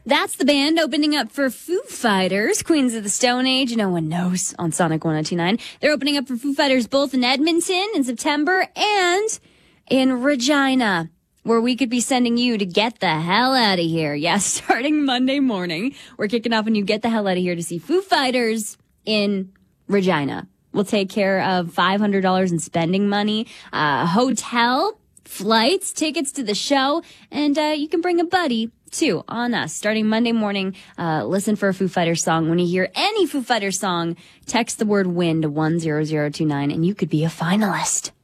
That's the band opening up for Foo Fighters, Queens of the Stone Age. No one knows on Sonic 102.9. They're opening up for Foo Fighters both in Edmonton in September and in Regina, where we could be sending you to get the hell out of here. Yes, starting Monday morning, we're kicking off and you get the hell out of here to see Foo Fighters in Regina. We'll take care of $500 in spending money, hotel, flights, tickets to the show, and you can bring a buddy too on us. Starting Monday morning, listen for a Foo Fighters song. When you hear any Foo Fighters song, text the word WIN to 10029 and you could be a finalist.